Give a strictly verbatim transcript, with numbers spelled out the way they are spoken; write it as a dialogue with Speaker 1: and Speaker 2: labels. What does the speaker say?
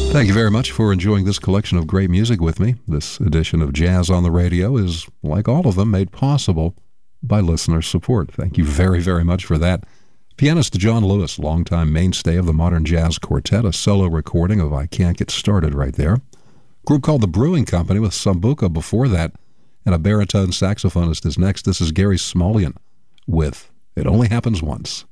Speaker 1: Thank you very much for enjoying this collection of great music with me. This edition of Jazz on the Radio is, like all of them, made possible by listener support. Thank you very, very much for that. Pianist John Lewis, longtime mainstay of the Modern Jazz Quartet, a solo recording of I Can't Get Started right there. Group called the Brewing Company with Sambuca before that, and a baritone saxophonist is next. This is Gary Smulyan with It Only Happens Once.